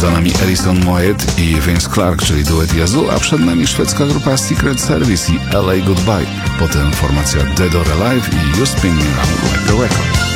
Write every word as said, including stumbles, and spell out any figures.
Za nami Alison Moyet i Vince Clarke, czyli duet Yazoo, a przed nami szwedzka grupa Secret Service i L A Goodbye. Potem formacja Dead or Alive i You Spin Me Round Like a Record.